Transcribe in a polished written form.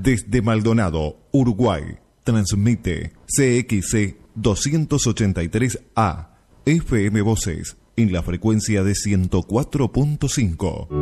Desde Maldonado, Uruguay, transmite CXC 283A FM Voces en la frecuencia de 104.5.